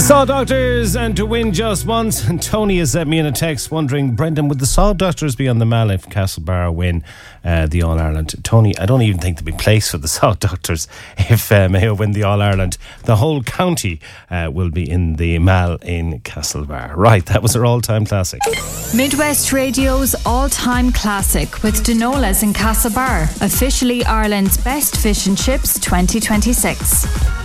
Saw Doctors and To Win Just Once. And Tony has sent me in a text wondering, Brendan, would the Saw Doctors be on the Mall if Castlebar win the All-Ireland? Tony, I don't even think there'll be place for the Saw Doctors if Mayo win the All-Ireland. The whole county will be in the Mall in Castlebar. Right, that was our all-time classic. Midwest Radio's all-time classic with Denola's in Castlebar, officially Ireland's best fish and chips 2026.